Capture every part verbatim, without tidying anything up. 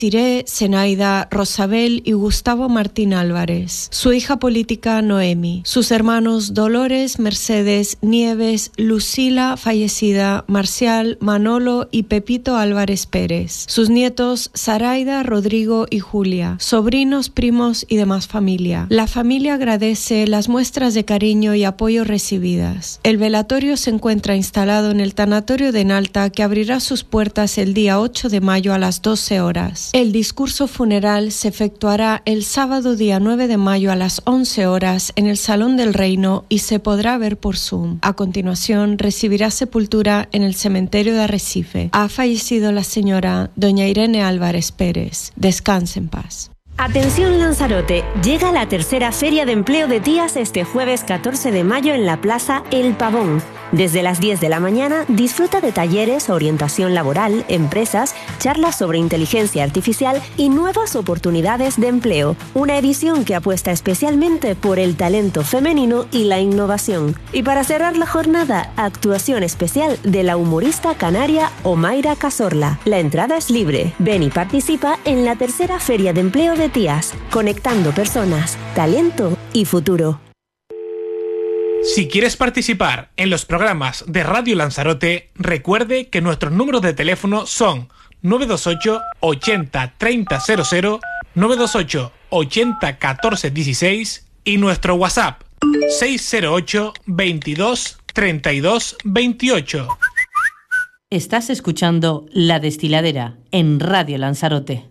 Tiré, Zenaida, Rosabel y Gustavo Martín Álvarez, su hija política Noemi, sus hermanos Dolores, Mercedes, Nieves, Lucila, fallecida, Marcial, Manolo y Pepito Álvarez Pérez, sus nietos Zaraida, Rodrigo y Julia, sobrinos, primos y demás familia. La familia agradece las muestras de cariño y apoyo recibidas. El velatorio se encuentra instalado en el tanatorio de Nalta, que abrirá sus puertas el día ocho de mayo a las doce horas. El discurso funeral se efectuará el sábado día nueve de mayo a las once horas en el Salón del Reino y se podrá ver por Zoom. A continuación recibirá sepultura en el cementerio de Arrecife. Ha fallecido la señora doña Irene Álvarez Pérez. Descanse en paz. Atención Lanzarote, llega la tercera Feria de Empleo de Tías este jueves catorce de mayo en la Plaza El Pavón. Desde las diez de la mañana disfruta de talleres, orientación laboral, empresas, charlas sobre inteligencia artificial y nuevas oportunidades de empleo. Una edición que apuesta especialmente por el talento femenino y la innovación. Y para cerrar la jornada, actuación especial de la humorista canaria Omaira Cazorla. La entrada es libre. Ven y participa en la tercera Feria de Empleo de Tías, conectando personas, talento y futuro. Si quieres participar en los programas de Radio Lanzarote, recuerde que nuestros números de teléfono son nueve dos ocho ochenta treinta cero cero, nueve dos ocho ochenta catorce dieciséis y nuestro WhatsApp seis cero ocho veintidós treinta y dos veintiocho. Estás escuchando La Destiladera en Radio Lanzarote.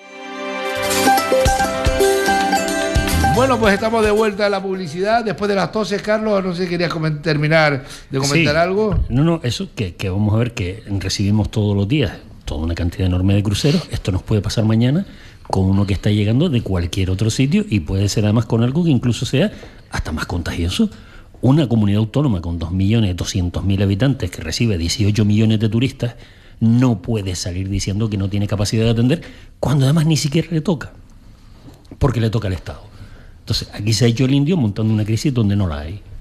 Bueno, pues estamos de vuelta a la publicidad. Después de las toses, Carlos, no sé si querías coment- terminar de comentar sí. algo. No, no, eso que, que vamos a ver que recibimos todos los días toda una cantidad enorme de cruceros. Esto nos puede pasar mañana con uno que está llegando de cualquier otro sitio y puede ser además con algo que incluso sea hasta más contagioso. Una comunidad autónoma con dos millones doscientos mil habitantes que recibe dieciocho millones de turistas no puede salir diciendo que no tiene capacidad de atender cuando además ni siquiera le toca, porque le toca al Estado. Entonces, aquí se ha hecho el indio montando una crisis donde no la hay.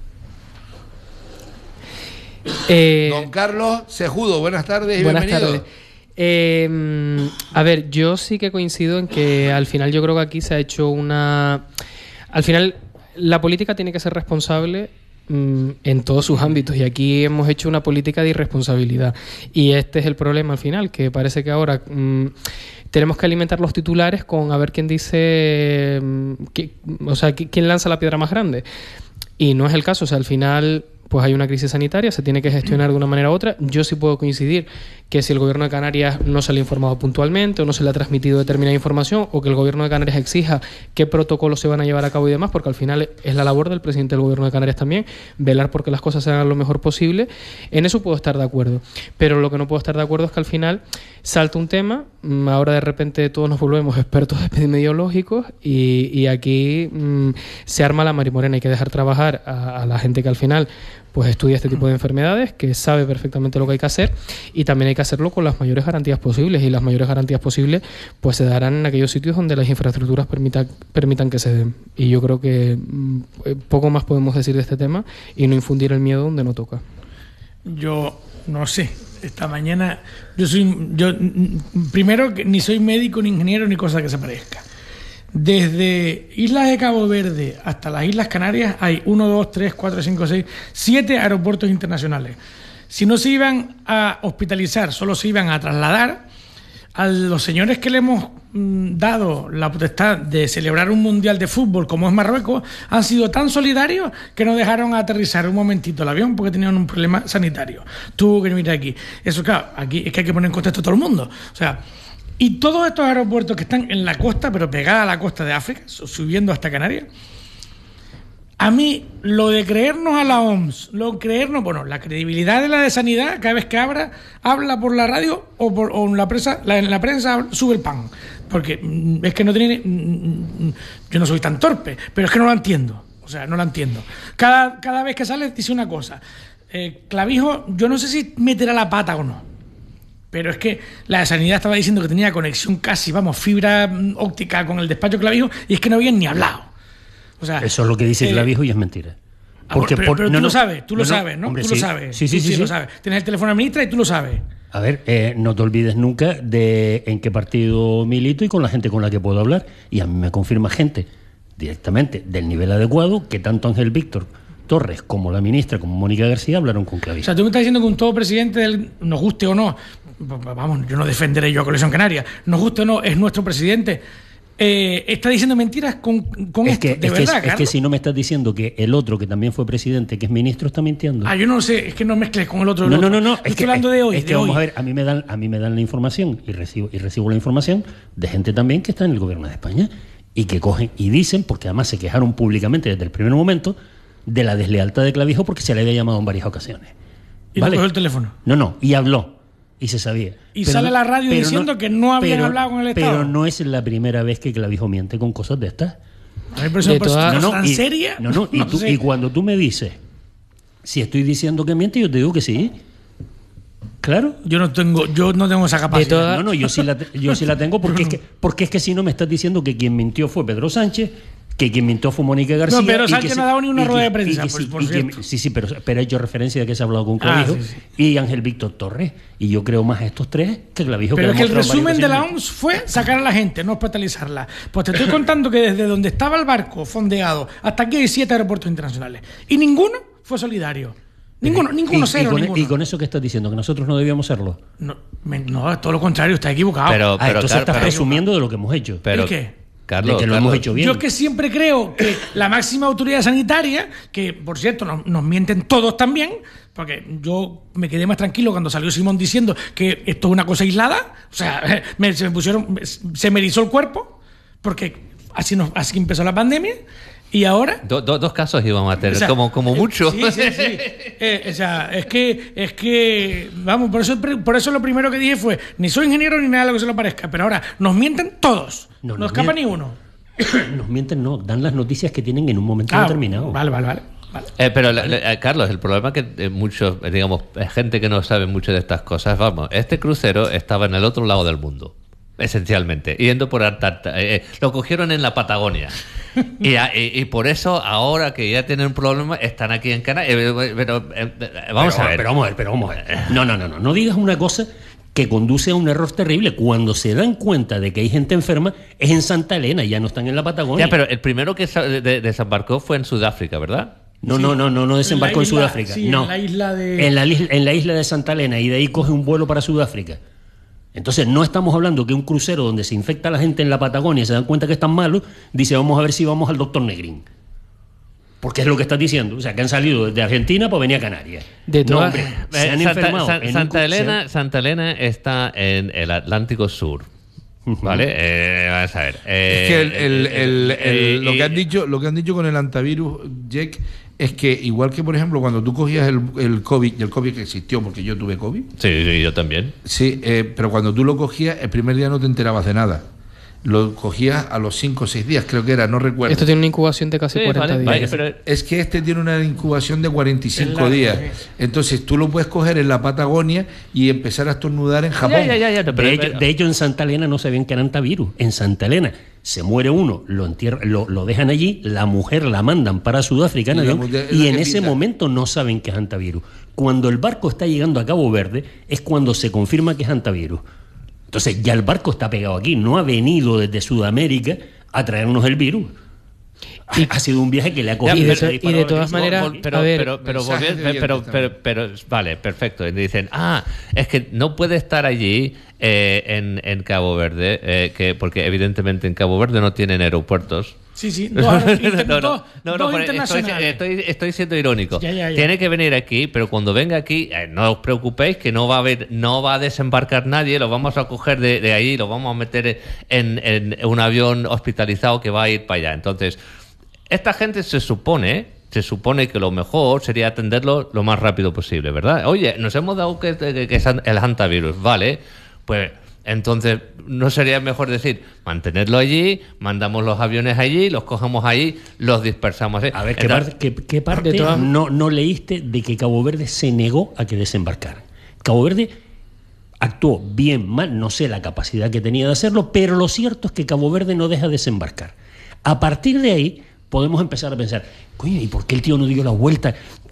Eh, Don Carlos Cejudo, buenas tardes y buenas bienvenido. Tardes. Eh, a ver, yo sí que coincido en que al final yo creo que aquí se ha hecho una... Al final, la política tiene que ser responsable mmm, en todos sus ámbitos y aquí hemos hecho una política de irresponsabilidad. Y este es el problema al final, que parece que ahora... Mmm, tenemos que alimentar los titulares con a ver quién dice, que, o sea, quién lanza la piedra más grande. Y no es el caso, o sea, al final pues hay una crisis sanitaria, se tiene que gestionar de una manera u otra. Yo sí puedo coincidir que si el gobierno de Canarias no se le ha informado puntualmente o no se le ha transmitido determinada información o que el gobierno de Canarias exija qué protocolos se van a llevar a cabo y demás, porque al final es la labor del presidente del gobierno de Canarias también, velar porque las cosas se hagan lo mejor posible. En eso puedo estar de acuerdo. Pero lo que no puedo estar de acuerdo es que al final salta un tema, ahora de repente todos nos volvemos expertos epidemiológicos y, y aquí mmm, se arma la marimorena. Hay que dejar trabajar a, a la gente que al final pues estudia este tipo de enfermedades, que sabe perfectamente lo que hay que hacer, y también hay que hacerlo con las mayores garantías posibles, y las mayores garantías posibles pues se darán en aquellos sitios donde las infraestructuras permita, permitan que se den. Y yo creo que mmm, poco más podemos decir de este tema y no infundir el miedo donde no toca. Yo no sé, esta mañana yo soy yo primero que ni soy médico ni ingeniero ni cosa que se parezca. Desde Islas de Cabo Verde hasta las Islas Canarias hay uno, dos, tres, cuatro, cinco, seis, siete aeropuertos internacionales. Si no se iban a hospitalizar, solo se iban a trasladar, a los señores que le hemos mm, dado la potestad de celebrar un mundial de fútbol como es Marruecos, han sido tan solidarios que no dejaron aterrizar un momentito el avión porque tenían un problema sanitario. Tuvo que venir aquí. Eso, claro, aquí es que hay que poner en contexto a todo el mundo. O sea, y todos estos aeropuertos que están en la costa, pero pegada a la costa de África, subiendo hasta Canarias, a mí lo de creernos a la O M S, lo de creernos, bueno, la credibilidad de la de sanidad, cada vez que habla, habla por la radio o, por, o en la prensa, la, en la prensa sube el pan, porque mm, es que no tiene, mm, yo no soy tan torpe, pero es que no lo entiendo, o sea, no lo entiendo. Cada, cada vez que sale dice una cosa. Eh, Clavijo, yo no sé si meterá la pata o no. Pero es que la sanidad estaba diciendo que tenía conexión casi, vamos, fibra óptica con el despacho Clavijo y es que no habían ni hablado. O sea, eso es lo que dice eh, Clavijo y es mentira. Porque, pero, pero, pero por, tú no, lo no, sabes, tú no, lo no, sabes, ¿no? Hombre, tú sí. lo sabes. Sí, sí, tú sí, sí. lo sabes. Tienes el teléfono de la ministra y tú lo sabes. A ver, eh, no te olvides nunca de en qué partido milito y con la gente con la que puedo hablar. Y a mí me confirma gente directamente del nivel adecuado que tanto Ángel Víctor Torres como la ministra, como Mónica García, hablaron con Clavijo. O sea, tú me estás diciendo que un todo presidente, del, nos guste o no, vamos, yo no defenderé yo a Coalición Canaria, nos guste o no, es nuestro presidente, eh, está diciendo mentiras con, con es esto, que, de es verdad, que, es que si no me estás diciendo que el otro, que también fue presidente, que es ministro, está mintiendo. Ah, yo no sé, es que no mezcles con el otro. No, el no, otro. no, no. Estoy es que, hablando de hoy. Es que de vamos hoy. a ver, a mí me dan, a mí me dan la información y recibo, y recibo la información de gente también que está en el gobierno de España y que cogen y dicen, porque además se quejaron públicamente desde el primer momento, de la deslealtad de Clavijo porque se le había llamado en varias ocasiones. Y ¿Vale? no cogió el teléfono. No, no, y habló. Y se sabía. Y pero sale no, la radio diciendo no, que no habían pero, hablado con el Estado. Pero no es la primera vez que Clavijo miente con cosas de estas. A mí me parece una no, no, tan y, seria. No, no, y, no tú, sé. y cuando tú me dices si estoy diciendo que miente, yo te digo que sí. Claro. Yo no tengo, yo no tengo esa capacidad. Toda... No, no, yo sí la, yo sí la tengo porque, no. es que, porque es que si no me estás diciendo que quien mintió fue Pedro Sánchez, que quien mintió fue Mónica García. No, Pedro Sánchez y que no ha dado ni una rueda de prensa, que, pues, sí, por que, sí, sí, pero, pero he hecho referencia de que se ha hablado con Clavijo ah, sí, sí. y Ángel Víctor Torres. Y yo creo más a estos tres que Clavijo. Pero que es que el resumen de la O M S fue sacar a la gente, no hospitalizarla. Pues te estoy contando que desde donde estaba el barco fondeado hasta aquí hay siete aeropuertos internacionales. Y ninguno fue solidario. Ninguno, ninguno, y, cero, y con, ninguno. Y con eso que estás diciendo, que nosotros no debíamos serlo. No, me, no todo lo contrario, está equivocado. Pero, pero, ah, entonces claro, estás pero, presumiendo de lo que hemos hecho. Pero, ¿y qué? Carlos, de que lo Carlos. hemos hecho bien. Yo que siempre creo que la máxima autoridad sanitaria, que por cierto nos, nos mienten todos también, porque yo me quedé más tranquilo cuando salió Simón diciendo que esto es una cosa aislada, o sea, me, se me pusieron, se me erizó el cuerpo, porque así, nos, así empezó la pandemia. Y ahora... Do, do, dos casos íbamos a tener, o sea, como, como mucho. Sí, sí, sí. Eh, o sea, es que, es que, vamos, por eso, por eso lo primero que dije fue, ni soy ingeniero ni nada de lo que se lo parezca, pero ahora nos mienten todos, no, no escapa ni uno. Nos mienten, no, dan las noticias que tienen en un momento ah, determinado. Vale, vale, vale. Vale. Eh, pero, eh, Carlos, el problema es que eh, muchos, eh, digamos, gente que no sabe mucho de estas cosas, vamos, este crucero estaba en el otro lado del mundo. Esencialmente, yendo por Antártida. Eh, lo cogieron en la Patagonia. y, a, y, y por eso, ahora que ya tienen un problema, están aquí en Canarias. Eh, pero eh, vamos pero, a ver. Pero vamos a ver, pero vamos a ver. No, no, no, no. No digas una cosa que conduce a un error terrible. Cuando se dan cuenta de que hay gente enferma, es en Santa Elena, ya no están en la Patagonia. Ya, pero el primero que desembarcó fue en Sudáfrica, ¿verdad? No, sí. no, no, no, no desembarcó en, isla, en Sudáfrica. Sí, no. En la isla de. En la, en la isla de Santa Elena, y de ahí coge un vuelo para Sudáfrica. Entonces no estamos hablando que un crucero donde se infecta a la gente en la Patagonia y se dan cuenta que están malos, dice vamos a ver si vamos al doctor Negrín. Porque es lo que estás diciendo. O sea, que han salido desde Argentina para venir a Canarias. De todas... No, hombre, se han Santa, enfermado. San, en Santa, un... Elena, Santa Elena está en el Atlántico Sur. ¿Vale? Eh, vamos a ver. Eh, es que el, el, el, el, el, lo, que han dicho, lo que han dicho con el antivirus, Jack, es que igual que, por ejemplo, cuando tú cogías el, el COVID, y el COVID que existió, porque yo tuve COVID. Sí, sí, yo también. Sí, eh, pero cuando tú lo cogías, el primer día no te enterabas de nada. Lo cogías a los cinco o seis días, creo que era, no recuerdo. Esto tiene una incubación de casi sí, cuarenta vale, días. Vale, pero... Es que este tiene una incubación de cuarenta y cinco días. Entonces tú lo puedes coger en la Patagonia y empezar a estornudar en Japón. Ya, ya, ya, ya, pero, de, hecho, de hecho, en Santa Elena no sabían que era antivirus. En Santa Elena se muere uno, lo, entierra, lo, lo dejan allí, la mujer la mandan para Sudáfrica en avión, y, y en ese momento no saben que es antivirus. Cuando el barco está llegando a Cabo Verde es cuando se confirma que es antivirus. Entonces ya el barco está pegado aquí, no ha venido desde Sudamérica a traernos el virus. Y ha sido un viaje que le ha cogido. Y de, y de todas maneras, pero, a ver, pero, pero, volver, pero, pero, pero, vale, perfecto. Y dicen, ah, es que no puede estar allí eh, en, en Cabo Verde, eh, que porque evidentemente en Cabo Verde no tienen aeropuertos. Sí, sí, dos, inter, no, no, dos, no, dos no, internacionales. Estoy, estoy, estoy siendo irónico. Ya, ya, ya. Tiene que venir aquí, pero cuando venga aquí, eh, no os preocupéis que no va a haber, no va a desembarcar nadie, lo vamos a coger de, de ahí, lo vamos a meter en, en un avión hospitalizado que va a ir para allá. Entonces, esta gente se supone, se supone que lo mejor sería atenderlo lo más rápido posible, ¿verdad? Oye, nos hemos dado que, que, que es el hantavirus, ¿vale? Pues entonces, ¿no sería mejor decir, mantenerlo allí, mandamos los aviones allí, los cogemos allí, los dispersamos? ¿eh? A ver, ¿qué parte, qué, qué parte todas... no, no leíste de que Cabo Verde se negó a que desembarcaran? Cabo Verde actuó bien, mal, no sé la capacidad que tenía de hacerlo, pero lo cierto es que Cabo Verde no deja desembarcar. A partir de ahí podemos empezar a pensar, coño, ¿y por qué el tío no dio la vuelta?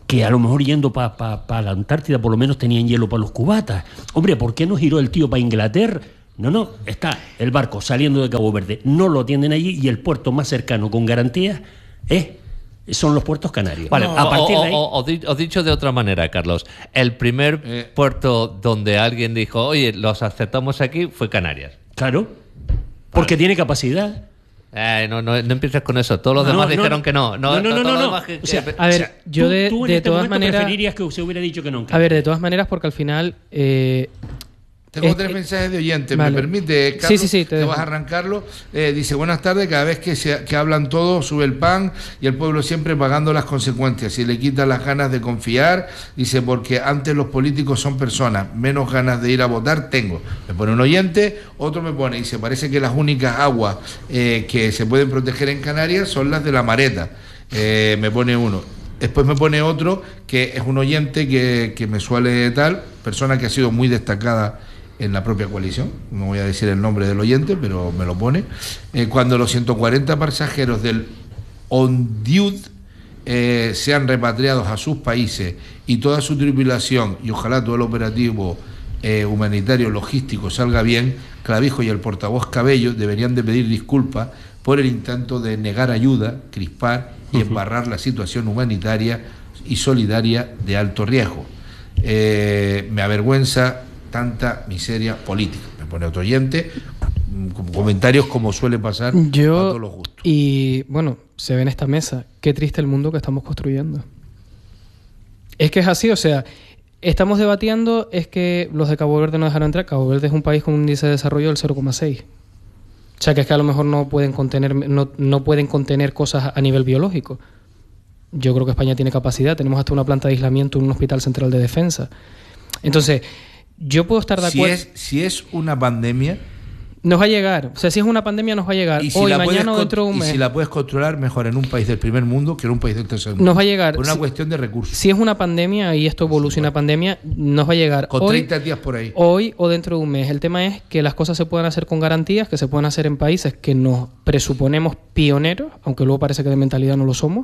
que a lo mejor yendo para pa, pa la Antártida por lo menos tenían hielo para los cubatas. Hombre, ¿por qué no giró el tío para Inglaterra? No, no, está el barco saliendo de Cabo Verde, no lo atienden allí y el puerto más cercano con garantías es... son los puertos canarios. Vale, no. a partir o, de ahí... o, o, o dicho de otra manera, Carlos, el primer eh. puerto donde alguien dijo, oye, los aceptamos aquí, fue Canarias. Claro, porque vale. tiene capacidad. Eh, no, no, no empieces con eso. Todos los no, demás no, dijeron no, que no. No, no, no, no. no, no. Que, o sea, a ver, o sea, yo tú, de, tú en de este todas maneras preferirías que se hubiera dicho que no. A ver, de todas maneras, porque al final... Eh, Tengo es, tres mensajes de oyentes, vale. ¿me permite, Carlos? Sí, sí, sí. Te, te vas a arrancarlo. Eh, dice, buenas tardes, cada vez que, se, que hablan todos, sube el pan y el pueblo siempre pagando las consecuencias. Y le quita las ganas de confiar, dice, porque antes los políticos son personas, menos ganas de ir a votar tengo. Me pone un oyente, otro me pone, dice, parece que las únicas aguas eh, que se pueden proteger en Canarias son las de la Mareta. Eh, me pone uno. Después me pone otro, que es un oyente que, que me suele tal, persona que ha sido muy destacada en la propia coalición, no voy a decir el nombre del oyente, pero me lo pone, eh, cuando los ciento cuarenta pasajeros del Ondiud eh, sean repatriados a sus países y toda su tripulación, y ojalá todo el operativo eh, humanitario, logístico salga bien, Clavijo y el portavoz Cabello deberían de pedir disculpas por el intento de negar ayuda, crispar y embarrar la situación humanitaria y solidaria de alto riesgo. Eh, me avergüenza tanta miseria política. Me pone otro oyente, como comentarios como suele pasar Yo, a todos los gustos. Y bueno, se ve en esta mesa, qué triste el mundo que estamos construyendo. Es que es así, o sea, estamos debatiendo, es que los de Cabo Verde no dejaron entrar. Cabo Verde es un país con un índice de desarrollo del cero coma seis. O sea, que es que a lo mejor no pueden contener, no, no pueden contener cosas a nivel biológico. Yo creo que España tiene capacidad, tenemos hasta una planta de aislamiento en un hospital central de defensa. Entonces, yo puedo estar de acuerdo. Si es, si es una pandemia, nos va a llegar. O sea, si es una pandemia, nos va a llegar. Y si hoy, la mañana o dentro de un y mes. si la puedes controlar mejor en un país del primer mundo que en un país del tercer mundo. Nos va a llegar. Por una si, cuestión de recursos. Si es una pandemia y esto evoluciona a pandemia, nos va a llegar. Con hoy, treinta días por ahí. Hoy o dentro de un mes. El tema es que las cosas se puedan hacer con garantías, que se puedan hacer en países que nos presuponemos pioneros, aunque luego parece que de mentalidad no lo somos.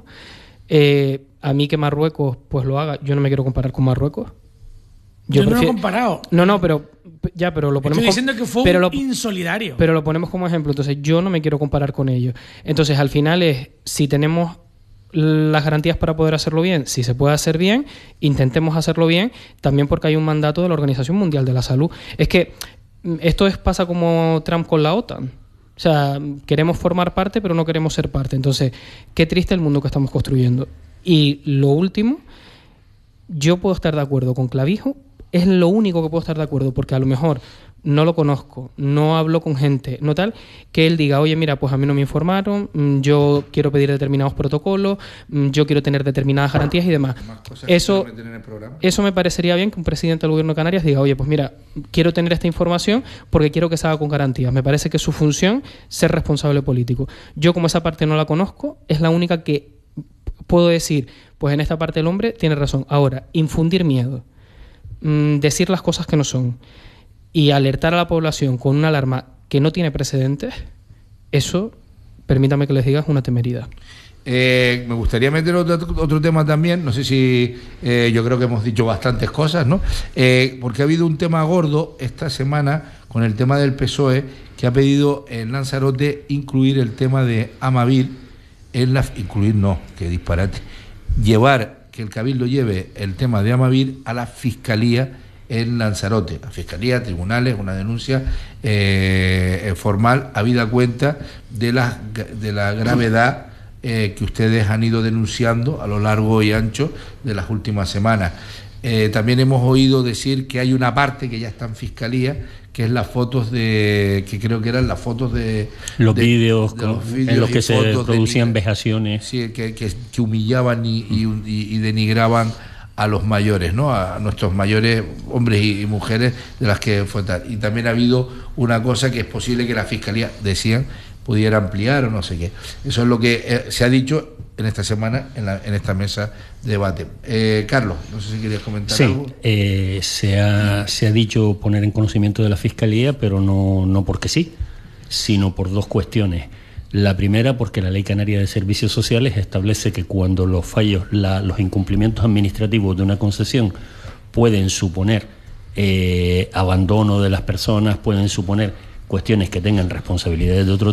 Eh, a mí que Marruecos pues lo haga, yo no me quiero comparar con Marruecos. Yo, yo no prefiero... lo he comparado. No, no, pero ya, pero lo ponemos. Estoy diciendo como... que fue pero un lo... insolidario. Pero lo ponemos como ejemplo. Entonces, yo no me quiero comparar con ellos. Entonces, al final es si tenemos las garantías para poder hacerlo bien, si se puede hacer bien, intentemos hacerlo bien, también porque hay un mandato de la Organización Mundial de la Salud. Es que esto es pasa como Trump con la OTAN. O sea, queremos formar parte, pero no queremos ser parte. Entonces, qué triste el mundo que estamos construyendo. Y lo último, yo puedo estar de acuerdo con Clavijo, es lo único que puedo estar de acuerdo, porque a lo mejor no lo conozco, no hablo con gente, no tal, que él diga, oye, mira, pues a mí no me informaron, yo quiero pedir determinados protocolos, yo quiero tener determinadas garantías y demás. Eso, eso me parecería bien que un presidente del gobierno de Canarias diga, oye, pues mira, quiero tener esta información porque quiero que se haga con garantías. Me parece que es su función ser responsable político. Yo, como esa parte no la conozco, es la única que puedo decir, pues en esta parte el hombre tiene razón. Ahora, infundir miedo, mmm, decir las cosas que no son y alertar a la población con una alarma que no tiene precedentes, eso, permítame que les diga, es una temeridad. Eh, me gustaría meter otro, otro tema también, no sé si eh, yo creo que hemos dicho bastantes cosas, ¿no? Eh, porque ha habido un tema gordo esta semana con el tema del P S O E, que ha pedido en Lanzarote incluir el tema de Amavir en la... incluir no, que disparate, llevar, que el Cabildo lleve el tema de Amavir a la Fiscalía en Lanzarote, la Fiscalía, tribunales, una denuncia eh, formal, habida cuenta de la, de la gravedad eh, que ustedes han ido denunciando a lo largo y ancho de las últimas semanas. Eh, también hemos oído decir que hay una parte que ya está en Fiscalía, que es las fotos de, que creo que eran las fotos de... Los de, vídeos, de los en los que se producían de, vejaciones. Sí, que, que, que humillaban y, y, y denigraban a los mayores, ¿no? A nuestros mayores hombres y mujeres de las que fue tal. Y también ha habido una cosa que es posible que la Fiscalía, decían, pudiera ampliar o no sé qué. Eso es lo que eh, se ha dicho en esta semana en, la, en esta mesa de debate. Eh, Carlos, no sé si querías comentar sí, algo. Eh, se, ha, se ha dicho poner en conocimiento de la Fiscalía, pero no, no porque sí, sino por dos cuestiones. La primera, porque la Ley Canaria de Servicios Sociales establece que cuando los fallos, la, los incumplimientos administrativos de una concesión pueden suponer eh, abandono de las personas, pueden suponer cuestiones que tengan responsabilidades de otro